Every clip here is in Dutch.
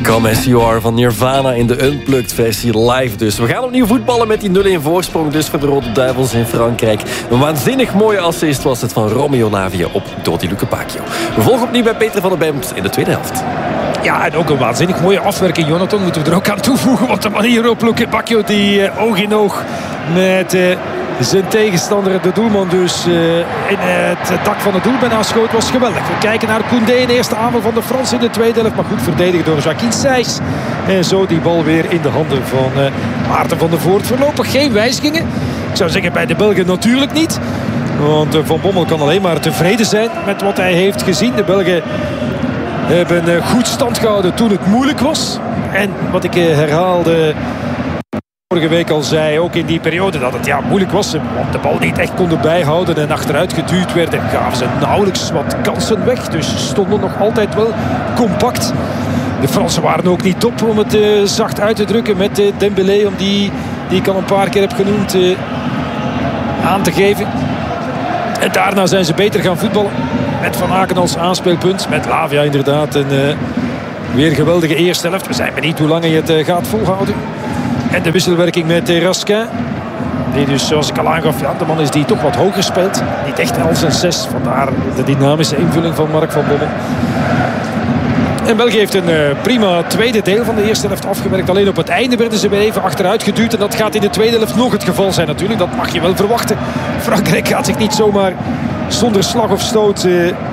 Come As You Are van Nirvana in de Unplugged versie live dus. We gaan opnieuw voetballen met die 0-1 voorsprong dus voor de Rode Duivels in Frankrijk. Een waanzinnig mooie assist was het van Romeo Lavia op Dodi Lukebakio. We volgen opnieuw bij Peter van der Bemt in de tweede helft. Ja, en ook een waanzinnig mooie afwerking, Jonathan, moeten we er ook aan toevoegen. Want de manier waarop Lukebakio die oog in oog met zijn tegenstander, de doelman dus, in het dak van het doel bijna schoot, was geweldig. We kijken naar Koundé in de eerste aanval van de Fransen in de tweede helft. Maar goed verdedigd door Joaquin Sijs. En zo die bal weer in de handen van Maarten van der Voort. Voorlopig geen wijzigingen. Ik zou zeggen bij de Belgen natuurlijk niet. Want Van Bommel kan alleen maar tevreden zijn met wat hij heeft gezien. De Belgen hebben goed stand gehouden toen het moeilijk was. En wat ik herhaalde vorige week al zei, ook in die periode, dat het moeilijk was. Want de bal niet echt konden bijhouden en achteruit geduwd werden, gaven ze nauwelijks wat kansen weg. Dus ze stonden nog altijd wel compact. De Fransen waren ook niet top, om het zacht uit te drukken, met Dembélé, om die ik al een paar keer heb genoemd, aan te geven. En daarna zijn ze beter gaan voetballen. Met Van Aken als aanspeelpunt. Met Lavia inderdaad. En weer een geweldige eerste helft. We zijn benieuwd hoe lang hij het gaat volhouden. En de wisselwerking met Raskin. Die dus, zoals ik al aangaf, de man is die toch wat hoger speelt. Niet echt als een 6. Vandaar de dynamische invulling van Mark van Bommel. En België heeft een prima tweede deel van de eerste helft afgewerkt. Alleen op het einde werden ze weer even achteruit geduwd. En dat gaat in de tweede helft nog het geval zijn natuurlijk. Dat mag je wel verwachten. Frankrijk gaat zich niet zomaar zonder slag of stoot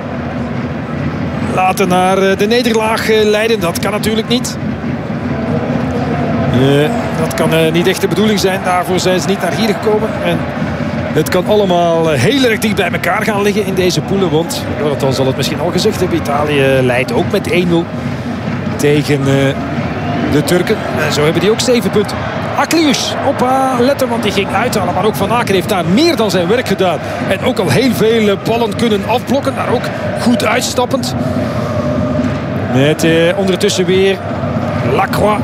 laten naar de nederlaag leiden. Dat kan natuurlijk niet. Dat kan niet echt de bedoeling zijn. Daarvoor zijn ze niet naar hier gekomen. En het kan allemaal heel erg dicht bij elkaar gaan liggen in deze poelen. Want, Jonathan zal het misschien al gezegd hebben, Italië leidt ook met 1-0 tegen de Turken. En zo hebben die ook 7 punten. Aklius, letten, want die ging uithalen. Maar ook Van Aken heeft daar meer dan zijn werk gedaan. En ook al heel veel ballen kunnen afblokken. Daar ook goed uitstappend. Met ondertussen weer Lacroix.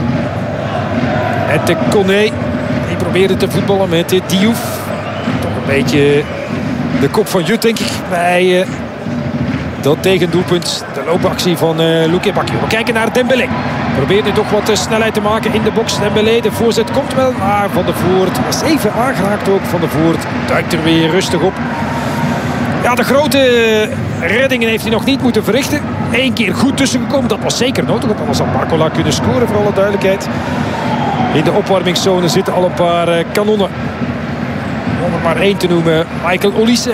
Met de Koné. Die probeerde te voetballen met Diouf. Toch een beetje de kop van Jut, denk ik. Bij dat tegendoelpunt. De loopactie van Lukebakio. We kijken naar Dembélé. Probeert nu toch wat snelheid te maken in de box. Dembélé, de voorzet komt wel. Maar Van der Voort is even aangeraakt ook. Van der Voort duikt er weer rustig op. Ja, de grote reddingen heeft hij nog niet moeten verrichten. 1 keer goed tussengekomen. Dat was zeker nodig. Want anders had Barcola kunnen scoren, voor alle duidelijkheid. In de opwarmingszone zitten al een paar kanonnen. Om er maar 1 te noemen. Michael Olise.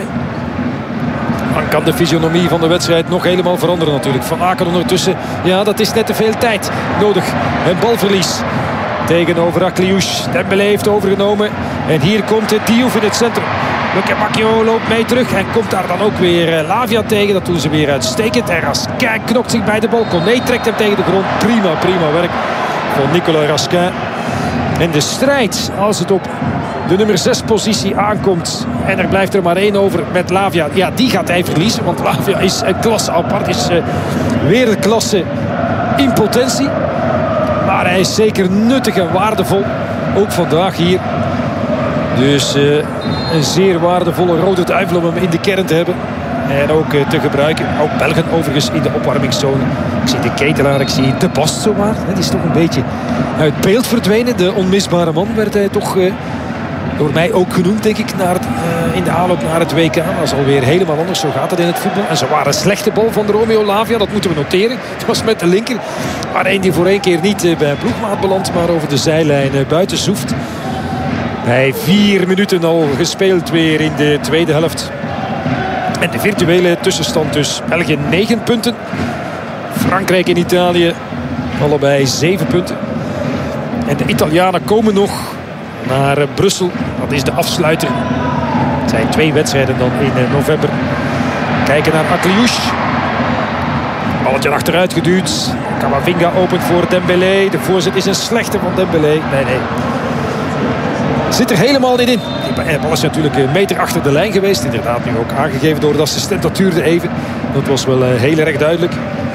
Dan kan de fysionomie van de wedstrijd nog helemaal veranderen natuurlijk. Van Aken ondertussen, ja, dat is net te veel tijd nodig. En balverlies tegenover Aklius. Dembélé heeft overgenomen. En hier komt Diouf in het centrum. Lukebakio loopt mee terug en komt daar dan ook weer Lavia tegen. Dat doen ze weer uitstekend. En Raskin knokt zich bij de bal. Koné trekt hem tegen de grond. Prima werk van Nicolas Raskin. En de strijd, als het op de nummer 6 positie aankomt en er blijft er maar 1 over met Lavia. Ja, die gaat hij verliezen, want Lavia is een klasse apart. Is wereldklasse in potentie. Maar hij is zeker nuttig en waardevol. Ook vandaag hier. Dus een zeer waardevolle Rode Duivel om hem in de kern te hebben. En ook te gebruiken. Ook Belgen overigens in de opwarmingszone. Ik zie de Ketelaar, ik zie De Bast zomaar. Die is toch een beetje uit beeld verdwenen. De onmisbare man werd hij toch door mij ook genoemd, denk ik, in de aanloop naar het WK. Dat is alweer helemaal anders, zo gaat het in het voetbal. En zo waren een slechte bal van de Romeo Lavia, dat moeten we noteren. Het was met de linker. Maar die voor 1 keer niet bij een ploegmaat belandt, maar over de zijlijn buiten zoeft. Bij 4 minuten al gespeeld weer in de tweede helft. En de virtuele tussenstand dus. België 9 punten. Frankrijk en Italië allebei 7 punten. En de Italianen komen nog naar Brussel. Dat is de afsluiter. Het zijn 2 wedstrijden dan in november. Kijken naar Aklius. Balletje achteruit geduwd. Camavinga opent voor Dembélé. De voorzet is een slechte van Dembélé. Nee. Zit er helemaal niet in. De bal is natuurlijk een meter achter de lijn geweest. Inderdaad nu ook aangegeven door de assistent. Dat duurde even. Dat was wel heel erg duidelijk.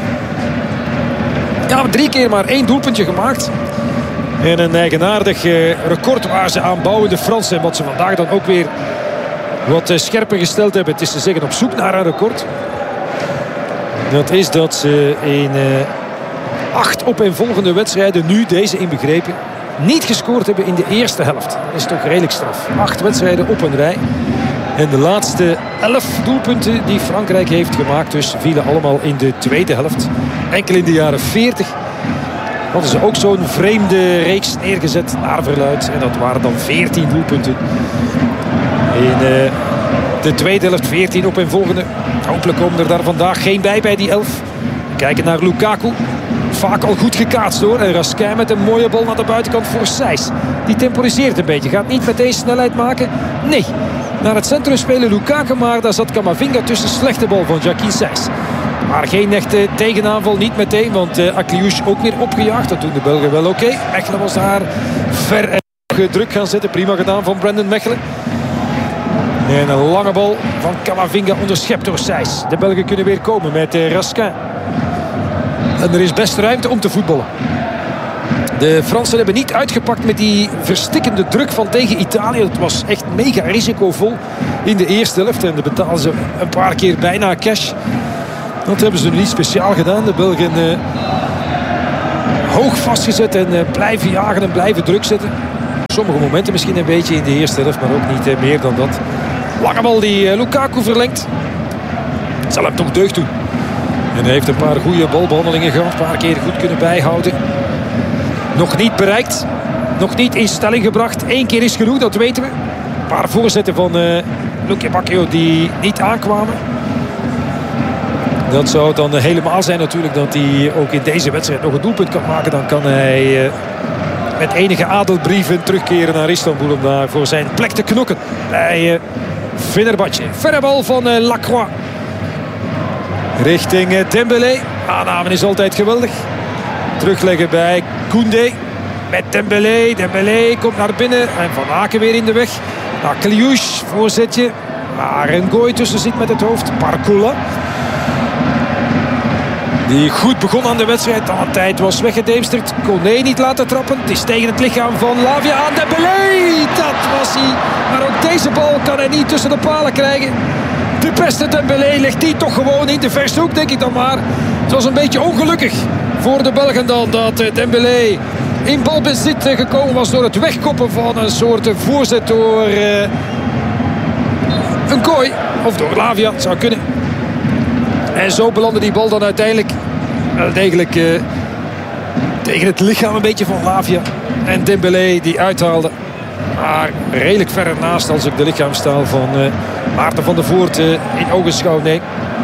Ja, 3 keer maar 1 doelpuntje gemaakt. En een eigenaardig record waar ze aan bouwen, de Fransen. En wat ze vandaag dan ook weer wat scherper gesteld hebben. Het is te zeggen op zoek naar een record. Dat is dat ze in 8 opeenvolgende wedstrijden, nu deze inbegrepen, niet gescoord hebben in de eerste helft. Dat is toch redelijk straf. 8 wedstrijden op een rij. En de laatste 11 doelpunten die Frankrijk heeft gemaakt, dus vielen allemaal in de tweede helft. Enkel in de jaren 40 hadden ze ook zo'n vreemde reeks neergezet naar verluid. En dat waren dan 14 doelpunten. In de tweede helft 14 opeenvolgende. Hopelijk komen er daar vandaag geen bij die 11. Kijken naar Lukaku. Vaak al goed gekaatst hoor. En Raskin met een mooie bal naar de buitenkant voor Sijs. Die temporiseert een beetje. Gaat niet meteen snelheid maken. Nee. Naar het centrum spelen Lukaku. Maar daar zat Camavinga tussen. Slechte bal van Jacquin Sijs. Maar geen echte tegenaanval. Niet meteen. Want Akliouche ook weer opgejaagd. Dat doen de Belgen wel oké. Mechelen was daar ver en druk gaan zetten. Prima gedaan van Brandon Mechelen. En een lange bal van Camavinga onderschept door Sijs. De Belgen kunnen weer komen met Raskin. En er is best ruimte om te voetballen. De Fransen hebben niet uitgepakt met die verstikkende druk van tegen Italië. Het was echt mega risicovol in de eerste helft. En dan betalen ze een paar keer bijna cash. Dat hebben ze niet speciaal gedaan. De Belgen hoog vastgezet en blijven jagen en blijven druk zetten. Op sommige momenten misschien een beetje in de eerste helft, maar ook niet meer dan dat. Lange bal die Lukaku verlengt. Zal hem toch deugd doen. En hij heeft een paar goede balbehandelingen gehad. Een paar keer goed kunnen bijhouden. Nog niet bereikt. Nog niet in stelling gebracht. 1 keer is genoeg, dat weten we. Een paar voorzetten van Luque Bacchio die niet aankwamen. Dat zou dan helemaal zijn natuurlijk dat hij ook in deze wedstrijd nog een doelpunt kan maken. Dan kan hij met enige adelbrieven terugkeren naar Istanbul om daar voor zijn plek te knokken. Bij Fenerbahçe. Verre bal van Lacroix. Richting Dembélé. Aanname is altijd geweldig. Terugleggen bij Koundé. Met Dembélé. Dembélé komt naar binnen. En Van Aken weer in de weg. Akliouche. Voorzetje. Waar een gooi tussen zit met het hoofd. Barcola. Die goed begon aan de wedstrijd. Dan een tijd was weggedemsterd. Koné niet laten trappen. Het is tegen het lichaam van Lavia aan. Dembélé. Dat was hij. Maar ook deze bal kan hij niet tussen de palen krijgen. De beste Dembélé ligt die toch gewoon in de verste hoek, denk ik dan maar. Het was een beetje ongelukkig voor de Belgen dan dat Dembélé in balbezit gekomen was door het wegkoppen van een soort voorzet door een kooi. Of door Lavia, het zou kunnen. En zo belandde die bal dan uiteindelijk wel degelijk tegen het lichaam een beetje van Lavia. En Dembélé die uithaalde. Maar redelijk ver ernaast als ik de lichaamstaal van Maarten van der Voort in ogenschouw neem.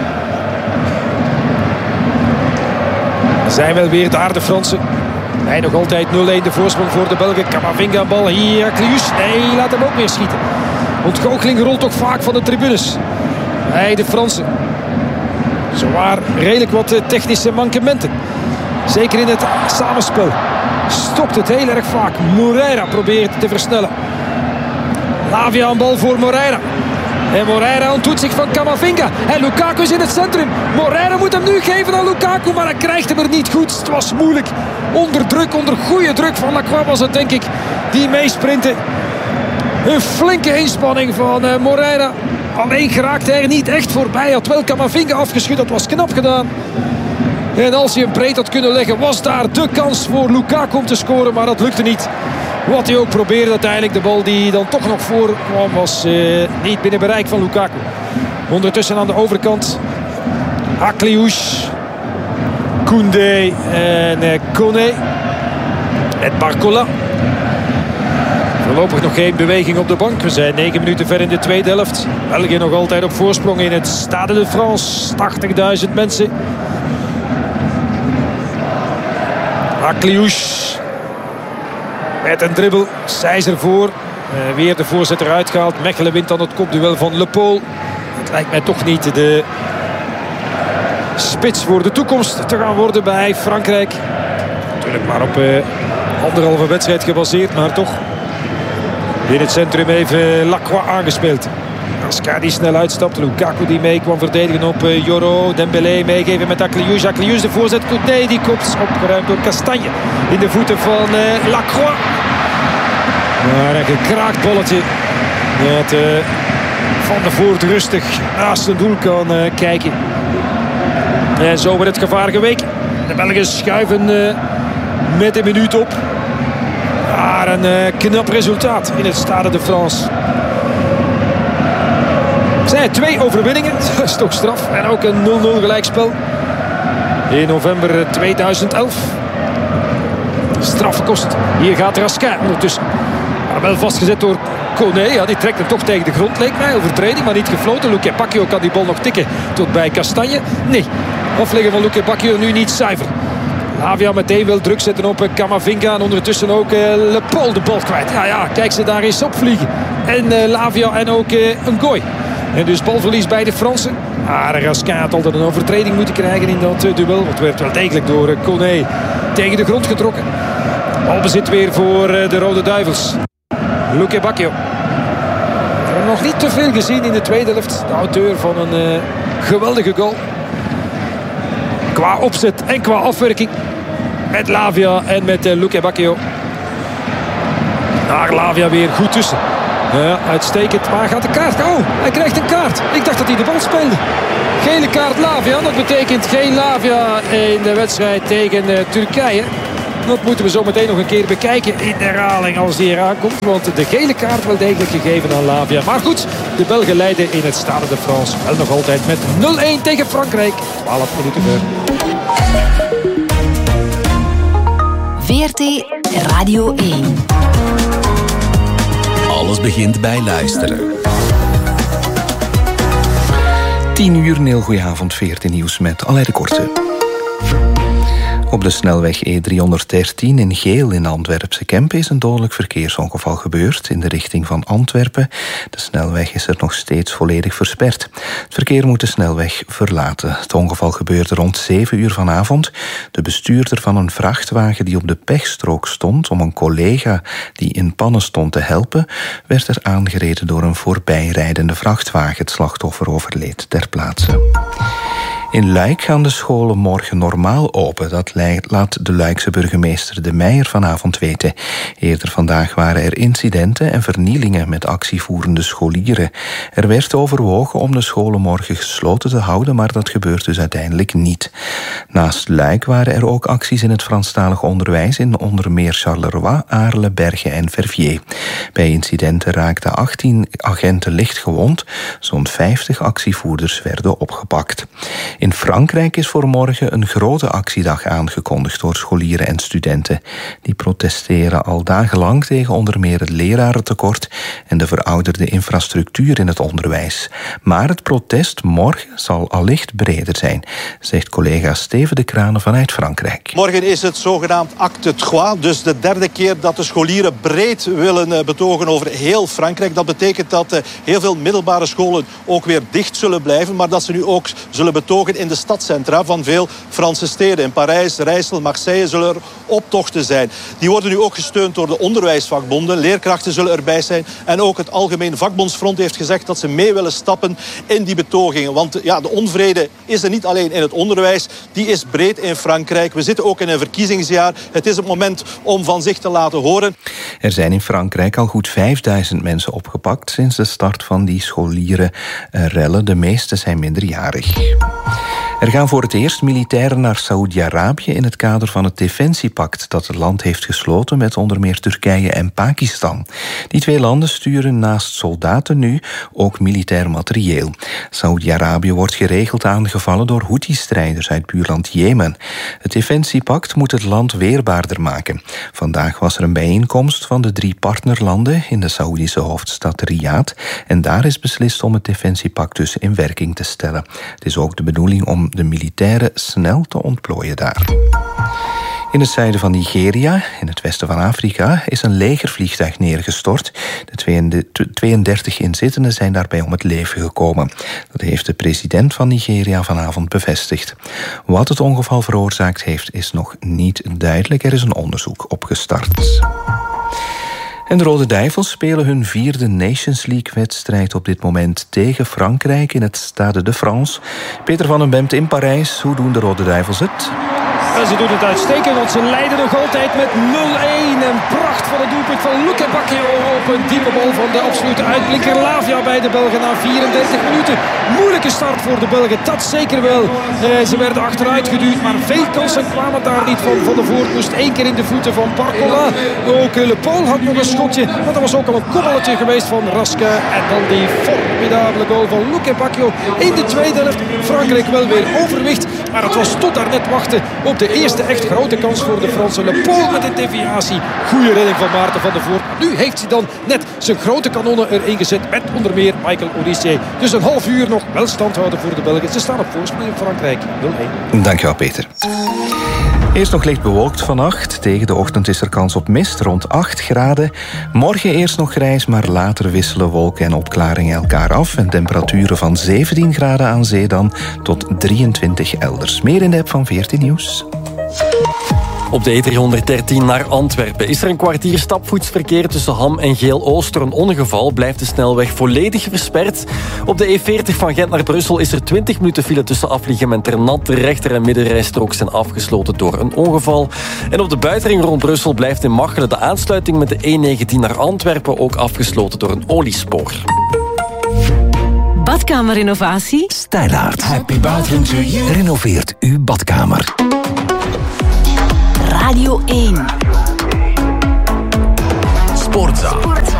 Zijn wel weer daar de Fransen. Hij nog altijd 0-1 de voorsprong voor de Belgen. Camavinga bal hier. Akliouche. Nee, laat hem ook weer schieten. Ontgoocheling rolt toch vaak van de tribunes. Bij de Fransen. Zowaar redelijk wat technische mankementen. Zeker in het samenspel. Stopt het heel erg vaak. Moreira probeert te versnellen. Lavia een bal voor Moreira. En Moreira ontdoet zich van Camavinga. En Lukaku is in het centrum. Moreira moet hem nu geven aan Lukaku. Maar hij krijgt hem er niet goed. Het was moeilijk. Onder druk, onder goede druk van Lacroix was het denk ik. Die meesprinten. Een flinke inspanning van Moreira. Alleen geraakte hij er niet echt voorbij. Had wel Camavinga afgeschud. Dat was knap gedaan. En als hij hem breed had kunnen leggen, was daar de kans voor Lukaku om te scoren. Maar dat lukte niet. Wat hij ook probeerde uiteindelijk. De bal die dan toch nog voor kwam was niet binnen bereik van Lukaku. Ondertussen aan de overkant Akliouche, Koundé en Koné. En Barcola. Voorlopig nog geen beweging op de bank. We zijn 9 minuten ver in de tweede helft. België nog altijd op voorsprong in het Stade de France. 80.000 mensen. Akliouche. Met een dribbel. Sijs ervoor. Weer de voorzet eruit gehaald. Mechelen wint dan het kopduel van Le Paul. Het lijkt mij toch niet de spits voor de toekomst te gaan worden bij Frankrijk. Natuurlijk maar op anderhalve wedstrijd gebaseerd. Maar toch. In het centrum even Lacroix aangespeeld. Raskin die snel uitstapt. Lukaku die mee kwam verdedigen op Yoro. Dembélé meegeven met Akliouche. Akliouche de voorzet. Nee, die kopt opgeruimd door Castagne. In de voeten van Lacroix. Maar een gekraakt bolletje. Dat Van der Voort rustig naast zijn doel kan kijken. En zo wordt het gevaar geweken. de Belgen schuiven met een minuut op. Maar een knap resultaat in het Stade de France. Zijn 2 overwinningen, dat is toch straf. En ook een 0-0 gelijkspel in november 2011. Straffe kost. Hier gaat Raskin ondertussen. Maar wel vastgezet door Koné. Ja, die trekt hem toch tegen de grond, leek mij. Overtreding, maar niet gefloten. Luque Bacchio kan die bal nog tikken tot bij Castagne. Nee, afleggen van Luque Bacchio nu niet zuiver. Lavia meteen wil druk zetten op Camavinga. En ondertussen ook Le Paul de bal kwijt. Ja, kijk ze daar eens opvliegen. En Lavia en ook Ngoy. En dus balverlies bij de Fransen. Maar Raskin had altijd een overtreding moeten krijgen in dat duel. Het werd wel degelijk door Koné tegen de grond getrokken. Balbezit weer voor de Rode Duivels. Luque Bacchio. We hebben nog niet te veel gezien in de tweede helft. De auteur van een geweldige goal. Qua opzet en qua afwerking. Met Lavia en met Luque Bacchio. Daar Lavia weer goed tussen. Ja, uitstekend. Maar gaat de kaart? Oh, hij krijgt een kaart. Ik dacht dat hij de bal speelde. Gele kaart Lavia. Dat betekent geen Lavia in de wedstrijd tegen Turkije. Dat moeten we zo meteen nog een keer bekijken in de herhaling als die eraan komt. Want de gele kaart wel degelijk gegeven aan Lavia. Maar goed, de Belgen leiden in het Stade de France. Wel nog altijd met 0-1 tegen Frankrijk. 12 minuten ver. VRT Radio 1. Alles begint bij luisteren. 10 uur, een heel goeie avond, VRT Nieuws met Alain de Korte. Op de snelweg E313 in Geel in Antwerpse Kempen is een dodelijk verkeersongeval gebeurd in de richting van Antwerpen. De snelweg is er nog steeds volledig versperd. Het verkeer moet de snelweg verlaten. Het ongeval gebeurde rond 7 uur vanavond. De bestuurder van een vrachtwagen die op de pechstrook stond om een collega die in pannen stond te helpen, werd er aangereden door een voorbijrijdende vrachtwagen. Het slachtoffer overleed ter plaatse. In Luik gaan de scholen morgen normaal open. Dat laat de Luikse burgemeester De Meijer vanavond weten. Eerder vandaag waren er incidenten en vernielingen met actievoerende scholieren. Er werd overwogen om de scholen morgen gesloten te houden, maar dat gebeurt dus uiteindelijk niet. Naast Luik waren er ook acties in het Franstalig onderwijs in onder meer Charleroi, Aarle, Bergen en Verviers. Bij incidenten raakten 18 agenten licht gewond. Zo'n 50 actievoerders werden opgepakt. In Frankrijk is voor morgen een grote actiedag aangekondigd door scholieren en studenten. Die protesteren al dagenlang tegen onder meer het lerarentekort en de verouderde infrastructuur in het onderwijs. Maar het protest morgen zal allicht breder zijn, zegt collega Steven de Kranen vanuit Frankrijk. Morgen is het zogenaamd acte trois, dus de derde keer dat de scholieren breed willen betogen over heel Frankrijk. Dat betekent dat heel veel middelbare scholen ook weer dicht zullen blijven, maar dat ze nu ook zullen betogen in de stadcentra van veel Franse steden. In Parijs, Rijssel, Marseille zullen er optochten zijn. Die worden nu ook gesteund door de onderwijsvakbonden. Leerkrachten zullen erbij zijn. En ook het Algemeen Vakbondsfront heeft gezegd dat ze mee willen stappen in die betogingen. Want ja, de onvrede is er niet alleen in het onderwijs. Die is breed in Frankrijk. We zitten ook in een verkiezingsjaar. Het is het moment om van zich te laten horen. Er zijn in Frankrijk al goed 5000 mensen opgepakt sinds de start van die scholierenrellen. De meeste zijn minderjarig. Er gaan voor het eerst militairen naar Saoedi-Arabië in het kader van het defensiepact dat het land heeft gesloten met onder meer Turkije en Pakistan. Die 2 landen sturen naast soldaten nu ook militair materieel. Saoedi-Arabië wordt geregeld aangevallen door Houthi-strijders uit buurland Jemen. Het defensiepact moet het land weerbaarder maken. Vandaag was er een bijeenkomst van de 3 partnerlanden in de Saoedische hoofdstad Riyadh en daar is beslist om het defensiepact dus in werking te stellen. Het is ook de bedoeling om de militairen snel te ontplooien daar. In het zuiden van Nigeria, in het westen van Afrika, is een legervliegtuig neergestort. De 32 inzittenden zijn daarbij om het leven gekomen. Dat heeft de president van Nigeria vanavond bevestigd. Wat het ongeval veroorzaakt heeft, is nog niet duidelijk. Er is een onderzoek opgestart. En de Rode Duivels spelen hun 4e Nations League-wedstrijd op dit moment tegen Frankrijk in het Stade de France. Peter van den Bemt in Parijs. Hoe doen de Rode Duivels het? En ze doen het uitstekend, want ze leiden nog altijd met 0-1. Een pracht van het doelpunt van Luque Bacchio op een diepe bal van de absolute uitblinker Lavia bij de Belgen na 34 minuten. Moeilijke start voor de Belgen, dat zeker wel. Ze werden achteruit geduwd, maar veel kansen kwamen daar niet van. Van de Voort moest 1 keer in de voeten van Barcola. Ook Le Paul had nog een schotje, maar dat was ook al een koppeltje geweest van Rasca. En dan die formidabele goal van Luque Bacchio in de tweede helft. Frankrijk wel weer overwicht, maar het was tot daar net wachten op de eerste echt grote kans voor de Fransen. Le Paul met een deviatie. Goede redding van Maarten van der Voort. Nu heeft hij dan net zijn grote kanonnen erin gezet met onder meer Michael Olise. Dus een half uur nog wel stand houden voor de Belgen. Ze staan op voorsprong in Frankrijk. 0-1. Dankjewel, Peter. Eerst nog licht bewolkt vannacht. Tegen de ochtend is er kans op mist, rond 8 graden. Morgen eerst nog grijs, maar later wisselen wolken en opklaringen elkaar af. En temperaturen van 17 graden aan zee dan tot 23 elders. Meer in de app van 14 Nieuws. Op de E313 naar Antwerpen is er een kwartier stapvoetsverkeer tussen Ham en Geel-Oost. Door een ongeval blijft de snelweg volledig versperd. Op de E40 van Gent naar Brussel is er 20 minuten file tussen Afliegem en Ternat. De rechter- en middenrijstrook zijn afgesloten door een ongeval. En op de buitenring rond Brussel blijft in Machelen de aansluiting met de E19 naar Antwerpen ook afgesloten door een oliespoor. Badkamerinnovatie? Stijlaard. Happy bathroom to you. Renoveert uw badkamer. Radio 1. Sportza.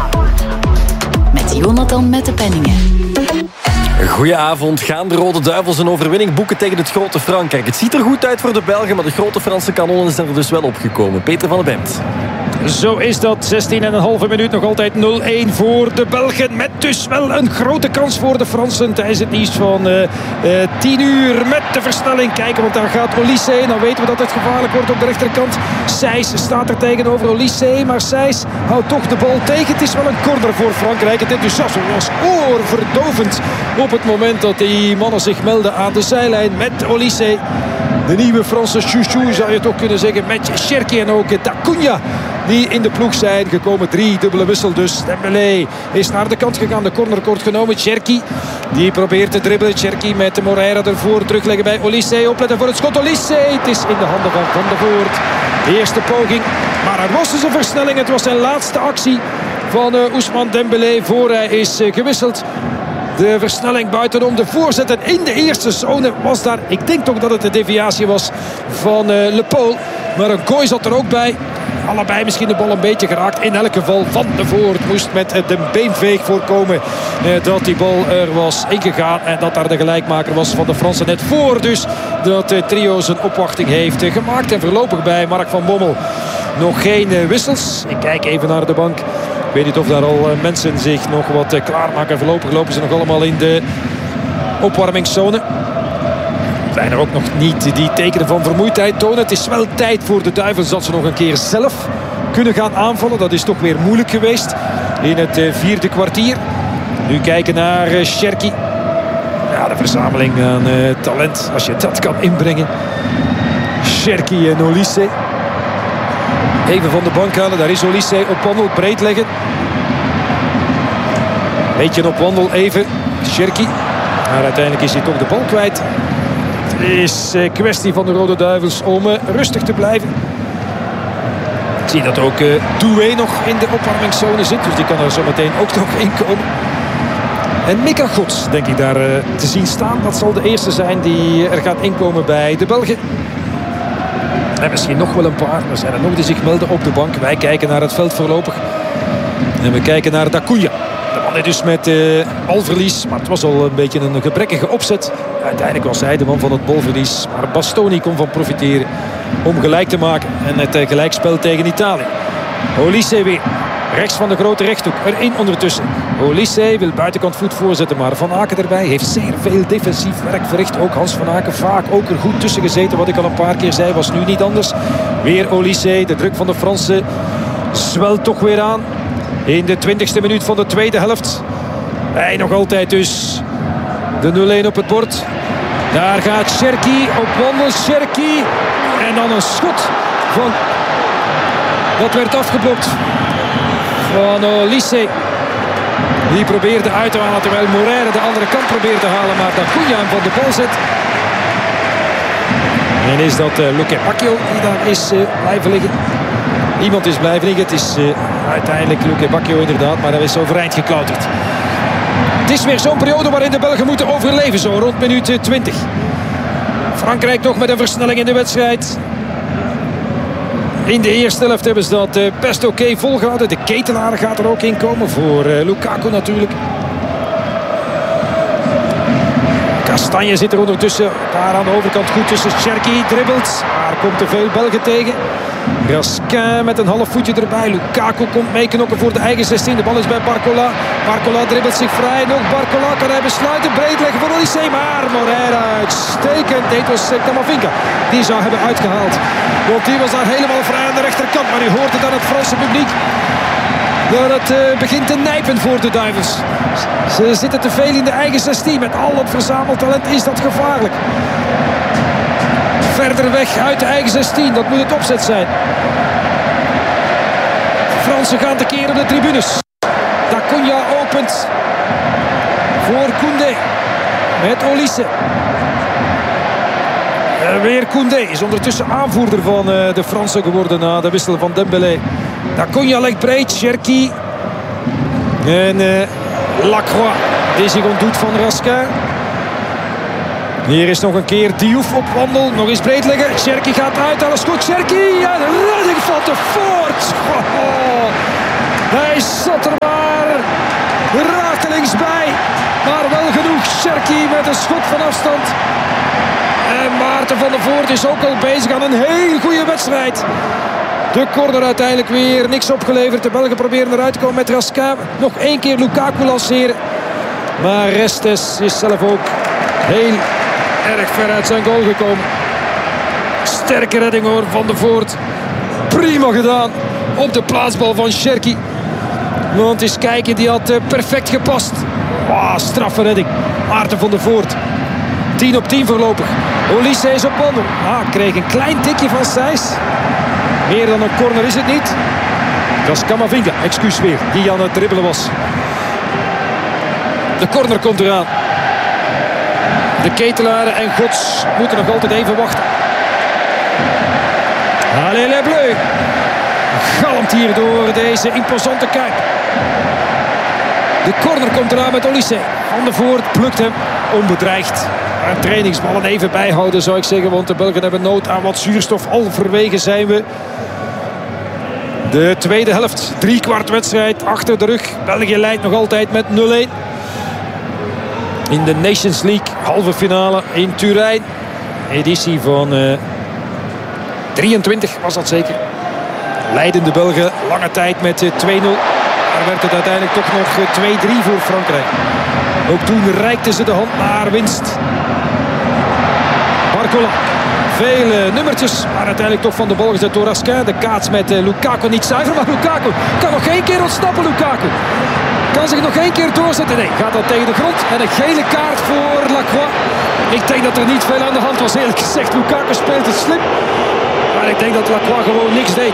Met Jonathan Mettepenningen. Goedenavond. Gaan de Rode Duivels een overwinning boeken tegen het grote Frankrijk? Het ziet er goed uit voor de Belgen, maar de grote Franse kanonnen zijn er dus wel opgekomen. Peter van den Bemt. Zo is dat. 16,5 minuut nog altijd 0-1 voor de Belgen. Met dus wel een grote kans voor de Fransen tijdens het nieuws van 10 uur. Met de versnelling. Kijken, want daar gaat Olise heen. Dan weten we dat het gevaarlijk wordt op de rechterkant. Sijs staat er tegenover Olise. Maar Sijs houdt toch de bal tegen. Het is wel een corner voor Frankrijk. Het enthousiasme was oorverdovend op het moment dat die mannen zich melden aan de zijlijn. Met Olise. De nieuwe Franse chouchou zou je toch kunnen zeggen. Met Cherki en ook Dacunia. Die in de ploeg zijn gekomen. 3 dubbele wissel dus. Dembélé is naar de kant gegaan. De corner kort genomen. Cherki die probeert te dribbelen. Cherki met Moreira ervoor. Terugleggen bij Olise. Opletten voor het schot. Olise. Het is in de handen van Van der Voort. De eerste poging. Maar er was dus een versnelling. Het was zijn laatste actie van Ousmane Dembélé voor hij is gewisseld. De versnelling buitenom, de voorzetten in de eerste zone was daar. Ik denk toch dat het de deviatie was van Le Paul. Maar een gooi zat er ook bij. Allebei misschien de bal een beetje geraakt. In elk geval Van der Voort moest met de beenveeg voorkomen dat die bal er was ingegaan. En dat daar de gelijkmaker was van de Fransen net voor. Dus dat trio zijn opwachting heeft gemaakt. En voorlopig bij Mark van Bommel nog geen wissels. Ik kijk even naar de bank. Ik weet niet of daar al mensen zich nog wat klaarmaken. Voorlopig lopen ze nog allemaal in de opwarmingszone. Zijn er ook nog niet die tekenen van vermoeidheid tonen. Het is wel tijd voor de Duivels dat ze nog een keer zelf kunnen gaan aanvallen. Dat is toch weer moeilijk geweest in het vierde kwartier. Nu kijken naar Cherki. Ja, de verzameling aan talent, als je dat kan inbrengen. Cherki en Olise. Even van de bank halen, daar is Olise op wandel, breed leggen. Beetje op wandel even, Cherki. Maar uiteindelijk is hij toch de bal kwijt. Het is kwestie van de Rode Duivels om rustig te blijven. Ik zie dat ook Doué nog in de opwarmingszone zit. Dus die kan er zo meteen ook nog in komen. En Mika Gods, denk ik daar te zien staan. Dat zal de eerste zijn die er gaat inkomen bij de Belgen. En misschien nog wel een paar. Er zijn er nog die zich melden op de bank. Wij kijken naar het veld voorlopig. En we kijken naar Dacunia. De man dus met balverlies. Maar het was al een beetje een gebrekkige opzet. Uiteindelijk was hij de man van het balverlies. Maar Bastoni kon van profiteren om gelijk te maken. En het gelijkspel tegen Italië. Olise weer. Rechts van de grote rechthoek. Erin ondertussen. Olise wil buitenkant voet voorzetten. Maar Van Aken erbij heeft zeer veel defensief werk verricht. Ook Hans Van Aken vaak ook er goed tussen gezeten. Wat ik al een paar keer zei was nu niet anders. Weer Olise. De druk van de Fransen zwelt toch weer aan. In de 20e minuut van de tweede helft. Hij nog altijd dus de 0-1 op het bord. Daar gaat Cherki op wandel. Cherki. En dan een schot van... Dat werd afgeblokt van Olise. Die probeerde uit te halen terwijl Moreira de andere kant probeerde te halen. Maar Dacunia hem van de bal zet. En is dat Luque Bacchio die daar is blijven liggen. Iemand is blijven liggen. Het is uiteindelijk Luque Bacchio inderdaad. Maar hij is overeind geklauterd. Het is weer zo'n periode waarin de Belgen moeten overleven. Zo rond minuut 20. Frankrijk nog met een versnelling in de wedstrijd. In de eerste helft hebben ze dat best oké volgehouden. De Ketelaar gaat er ook in komen voor Lukaku natuurlijk. Kastanje zit er ondertussen daar aan de overkant goed tussen. Cherki dribbelt. Maar komt er veel Belgen tegen. Raskin met een half voetje erbij. Lukaku komt meeknokken voor de eigen 16. De bal is bij Barcola. Barcola dribbelt zich vrij. Nog Barcola kan hij besluiten. Breed leggen voor Olysee. Maar Moreira uitstekend. Nee, het was Camavinga. Die zou hebben uitgehaald. Want die was daar helemaal vrij aan de rechterkant. Maar u hoort het aan het Franse publiek. Dat het begint te nijpen voor de Duivels. Ze zitten te veel in de eigen 16. Met al het verzameld talent is dat gevaarlijk. Verder weg uit de eigen 16. Dat moet het opzet zijn. De Fransen gaan tekeer op de tribunes. Da Cunha opent voor Koundé. Met Olise. Weer Koundé is ondertussen aanvoerder van de Fransen geworden na de wissel van Dembélé. Da Cunha legt breed. Cherki. En Lacroix die zich ontdoet van Raskin. Hier is nog een keer Diouf op wandel. Nog eens breed leggen. Cherki gaat uit. Alles goed. Cherki. En de redding van de Voort. Oh, hij zat er maar rakelings bij. Maar wel genoeg. Cherki met een schot van afstand. En Maarten van der Voort is ook al bezig aan een heel goede wedstrijd. De corner uiteindelijk weer niks opgeleverd. De Belgen proberen eruit te komen met Raskin. Nog één keer Lukaku lanceren. Maar Restes is zelf ook heel erg ver uit zijn goal gekomen. Sterke redding hoor van der Voort. Prima gedaan op de plaatsbal van Cherki. Want eens kijken, die had perfect gepast. Wow, straffe redding. Maarten van der Voort. 10 op 10 voorlopig. Olise is op wandel. Kreeg een klein tikje van Sijs. Meer dan een corner is het niet. Dat is Camavinga, excuus weer, die aan het dribbelen was. De corner komt eraan. De Ketelaren en Gods moeten nog altijd even wachten. Allez les Bleus. Galmt hier door deze imposante Kuip. De corner komt eraan met Olise. Van der Voort plukt hem onbedreigd. Trainingsballen even bijhouden zou ik zeggen. Want de Belgen hebben nood aan wat zuurstof. Halverwege zijn we. De tweede helft. 3/4 wedstrijd achter de rug. België leidt nog altijd met 0-1. In de Nations League halve finale in Turijn. Editie van 23 was dat zeker. Leiden de Belgen lange tijd met 2-0. Maar werd het uiteindelijk toch nog 2-3 voor Frankrijk. Ook toen reikten ze de hand naar winst. Barcola. Vele nummertjes, maar uiteindelijk toch van de bal gezet door Raskin. De kaats met Lukaku niet zuiver, maar Lukaku kan nog één keer ontsnappen. Lukaku kan zich nog één keer doorzetten. Nee, gaat dat tegen de grond. En een gele kaart voor Lacroix. Ik denk dat er niet veel aan de hand was, eerlijk gezegd. Lukaku speelt het slim. Maar ik denk dat Lacroix gewoon niks deed.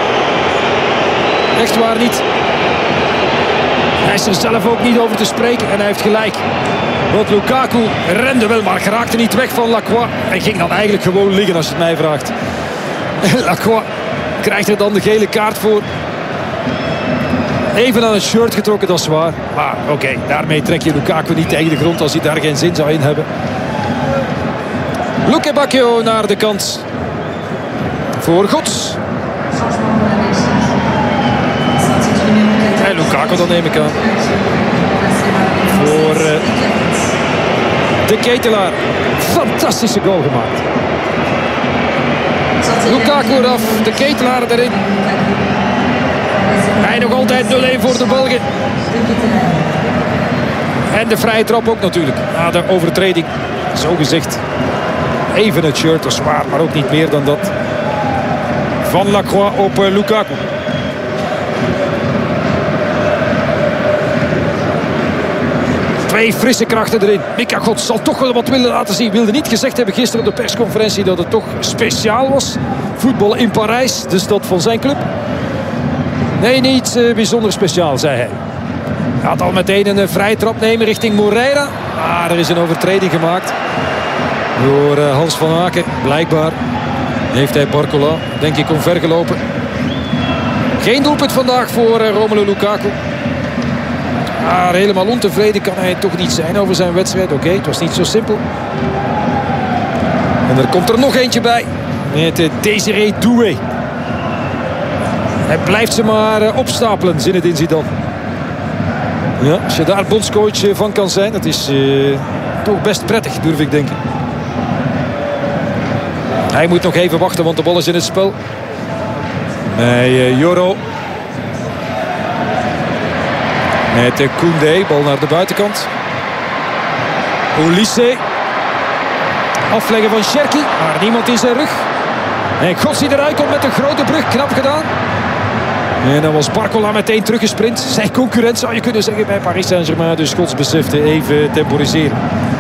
Echt waar niet. Hij is er zelf ook niet over te spreken en hij heeft gelijk. Want Lukaku rende wel, maar geraakte niet weg van Lacroix. Hij ging dan eigenlijk gewoon liggen als je het mij vraagt. Lacroix krijgt er dan de gele kaart voor. Even aan het shirt getrokken, dat is waar. Maar oké, daarmee trek je Lukaku niet tegen de grond als hij daar geen zin zou in hebben. Luque Bacchio naar de kant. Voor Gods. En Lukaku dan neem ik aan. Voor de Ketelaar. Fantastische goal gemaakt. Lukaku eraf, de Ketelaar erin. Hij nog altijd 0-1 voor de Belgen. En de vrije trap ook natuurlijk. Na de overtreding, zo gezegd. Even het shirt, dat is waar, maar ook niet meer dan dat. Van Lacroix op Lukaku. Twee frisse krachten erin. Mika Gods zal toch wel wat willen laten zien. Wilde niet gezegd hebben gisteren op de persconferentie dat het toch speciaal was. Voetbal in Parijs, dus dat van zijn club. Nee, niet bijzonder speciaal, zei hij. Hij had al meteen een vrije trap nemen richting Moreira. Er is een overtreding gemaakt. door Hans van Aken. Blijkbaar heeft hij Barcola, denk ik, omvergelopen. Geen doelpunt vandaag voor Romelu Lukaku. Maar helemaal ontevreden kan hij toch niet zijn over zijn wedstrijd. Oké, het was niet zo simpel. En er komt er nog eentje bij. Met Désiré Doué. Hij blijft ze maar opstapelen, Zinedine Zidane. Ja, als je daar bondscoach van kan zijn, dat is toch best prettig, durf ik denken. Hij moet nog even wachten, want de bal is in het spel. Bij Joro. Met Koundé, bal naar de buitenkant. Olise. Afleggen van Cherki, maar niemand in zijn rug. En Gods die eruit komt met een grote brug, knap gedaan. En dan was Barcola meteen teruggesprint. Zijn concurrent zou je kunnen zeggen bij Paris Saint-Germain. Dus Gods besefte even temporiseren.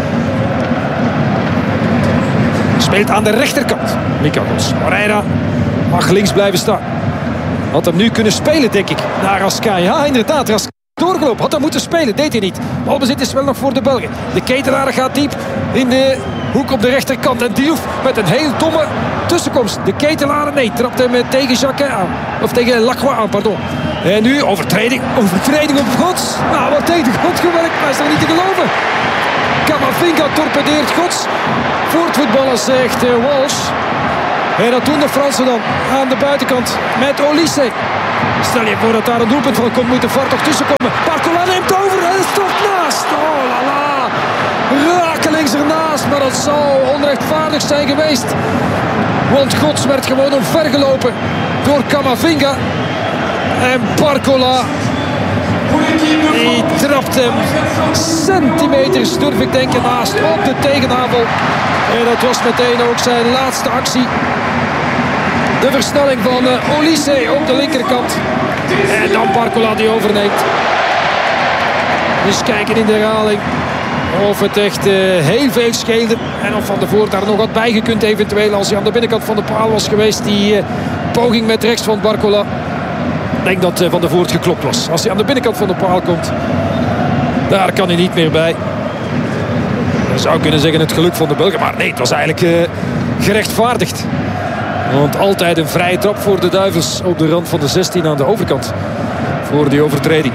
Speelt aan de rechterkant. Mika Gods. Moreira mag links blijven staan. Had hem nu kunnen spelen, denk ik, naar Raskai. Ja, inderdaad, Raskai doorgelopen. Had hem moeten spelen, deed hij niet. Balbezit is wel nog voor de Belgen. De Ketelaar gaat diep in de hoek op de rechterkant. En Diouf met een heel domme tussenkomst. De Ketelaar, nee, trapt hem tegen Jacquet aan. Of tegen Lacroix aan, pardon. En nu overtreding. Overtreding op Gods. Nou, wat tegen God gewerkt. Maar is toch niet te geloven. Camavinga torpedeert Gods. Voortvoetballen, zegt Walsh. En dat doen de Fransen dan aan de buitenkant met Olise. Stel je voor dat daar een doelpunt van komt, moet de VAR toch tussenkomen. Barcola neemt over en stopt naast. Oh la la. Rakelings ernaast, maar dat zou onrechtvaardig zijn geweest. Want Gods werd gewoon omvergelopen door Camavinga. En Barcola, die trapt hem centimeters, durf ik denken, naast op de tegenaanval. En dat was meteen ook zijn laatste actie. De versnelling van Olise op de linkerkant. En dan Barcola die overneemt. Dus kijken in de herhaling of het echt heel veel scheelde. En of Van der Voort daar nog wat bij gekund eventueel. Als hij aan de binnenkant van de paal was geweest. Die poging met rechts van Barcola. Ik denk dat Van der Voort geklopt was. Als hij aan de binnenkant van de paal komt. Daar kan hij niet meer bij. Je zou kunnen zeggen het geluk van de Belgen. Maar nee, het was eigenlijk gerechtvaardigd. Want altijd een vrije trap voor de Duivels op de rand van de 16 aan de overkant. Voor die overtreding.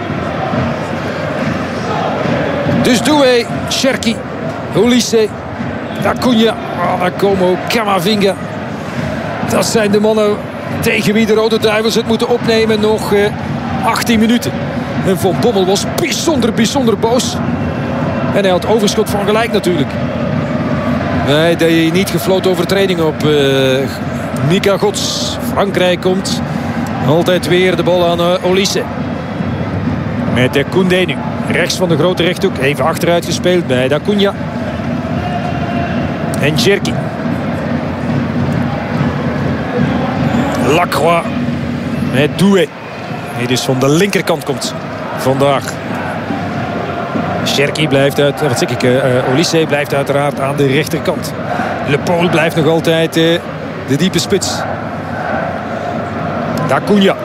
Dus Doué, Cherki, Olise, Acuna, Nakomo, Camavinga. Dat zijn de mannen tegen wie de Rode Duivels het moeten opnemen. Nog 18 minuten. En Van Bommel was bijzonder boos. En hij had overschot van gelijk natuurlijk. Hij deed niet gefloten overtreding op Mika Gods. Frankrijk komt altijd weer de bal aan Olise. Met Koundé nu. Rechts van de grote rechthoek. Even achteruit gespeeld bij Acuna. En Cherki. Lacroix. Met Doué. Die dus van de linkerkant komt vandaag. Cherki blijft uit. Wat zeg ik? Olise blijft uiteraard aan de rechterkant. Le Paul blijft nog altijd de diepe spits. Acuna.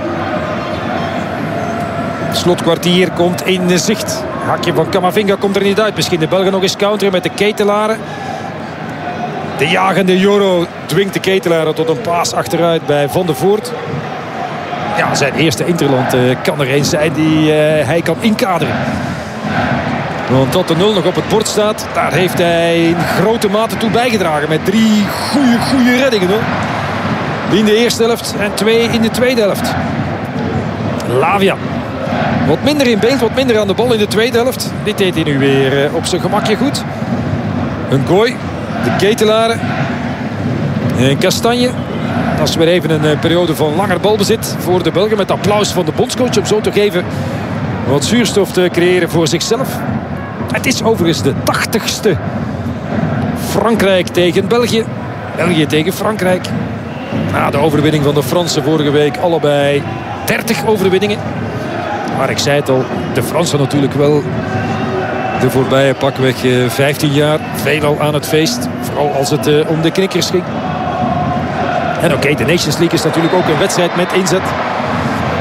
Slotkwartier komt in zicht. Hakje van Camavinga komt er niet uit. Misschien de Belgen nog eens counteren met de Ketelaren. De jagende Joro dwingt de Ketelaren tot een paas achteruit bij Van der Voort. Ja, zijn eerste interland kan er eens zijn die hij kan inkaderen. Want tot de 0 nog op het bord staat. Daar heeft hij in grote mate toe bijgedragen. Met 3 goede reddingen. Hoor. In de eerste helft en 2 in de tweede helft. Lavia. Wat minder in beeld, wat minder aan de bal in de tweede helft. Dit deed hij nu weer op zijn gemakje goed. Een gooi. De Ketelaren. En Kastanje. Dat is weer even een periode van langer balbezit voor de Belgen. Met applaus van de bondscoach om zo toch even wat zuurstof te creëren voor zichzelf. Het is overigens de 80ste. Frankrijk tegen België. België tegen Frankrijk. Na de overwinning van de Fransen vorige week allebei 30 overwinningen. Maar ik zei het al, de Fransen natuurlijk wel de voorbije pakweg 15 jaar veelal aan het feest. Vooral als het om de knikkers ging. En oké, de Nations League is natuurlijk ook een wedstrijd met inzet.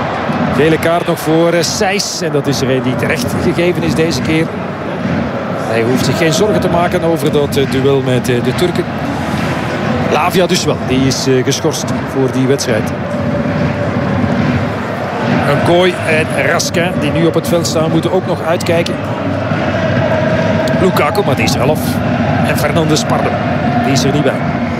Gele kaart nog voor Sijs. En dat is er een die terecht gegeven is deze keer. Hij hoeft zich geen zorgen te maken over dat duel met de Turken. Lavia dus wel. Die is geschorst voor die wedstrijd. Goy en Raskin, die nu op het veld staan, moeten ook nog uitkijken. Lukaku, maar die is er al af. En Fernandes Pardo, die is er niet bij.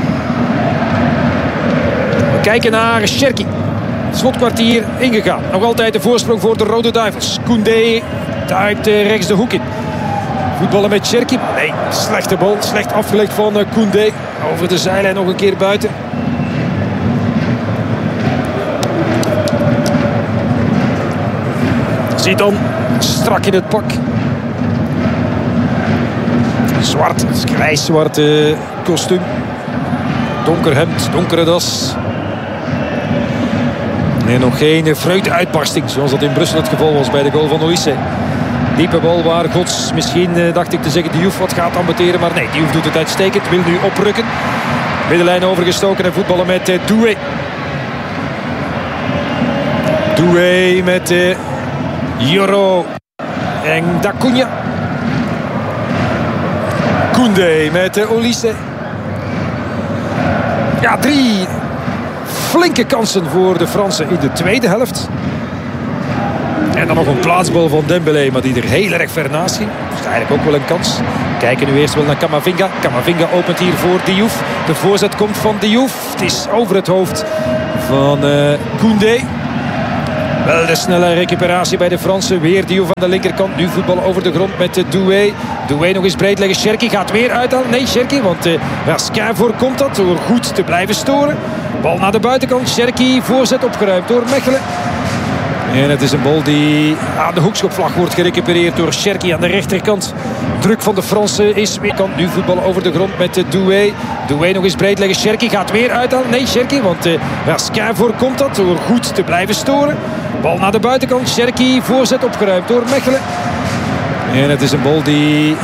We kijken naar Cherki. Slotkwartier ingegaan. Nog altijd de voorsprong voor de Rode Duivels. Koundé duikt rechts de hoek in. Voetballen met Cherki. Nee, slechte bal. Slecht afgelegd van Koundé. Over de zijlijn nog een keer buiten. Zidane strak in het pak. Zwart, grijs-zwart kostuum. Donker hemd, donkere das. Nee, nog geen vreugdeuitbarsting zoals dat in Brussel het geval was bij de goal van Olise. Diepe bal waar Gods misschien, dacht ik te zeggen, Diouf wat gaat ambeteren. Maar nee, Diouf doet het uitstekend. Wil nu oprukken. Middenlijn overgestoken en voetballen met Doué. Doué met Joro. En Dacuña. Koundé met Olise. Ja, 3 flinke kansen voor de Fransen in de tweede helft. En dan nog een plaatsbal van Dembélé, maar die er heel erg ver naast ging. Dat is eigenlijk ook wel een kans. Kijken nu eerst wel naar Camavinga. Camavinga opent hier voor Diouf. De voorzet komt van Diouf. Het is over het hoofd van Koundé. Wel de snelle recuperatie bij de Fransen. Weer Diouf aan de linkerkant. Nu voetballen over de grond met Doué. Doué nog eens breed leggen. Cherki gaat weer uithalen. Nee, Cherki, want Raskin voorkomt dat door goed te blijven storen. Bal naar de buitenkant. Cherki, voorzet opgeruimd door Mechelen. En het is een bal die aan de hoekschopvlag wordt gerecupereerd door Cherki aan de rechterkant. Druk van de Fransen is weer kant. Nu voetballen over de grond met Doué. Doué nog eens breed leggen. Cherki gaat weer uithalen. Nee, Cherki, want Raskin voorkomt dat door goed te blijven storen. Bal naar de buitenkant. Cherki, voorzet opgeruimd door Mechelen. En het is een bal die